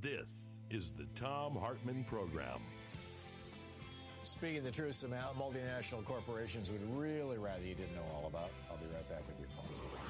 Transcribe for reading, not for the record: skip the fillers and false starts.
This is the Thom Hartmann Program. Speaking the truth, some multinational corporations would really rather you didn't know all about. I'll be right back with your phone.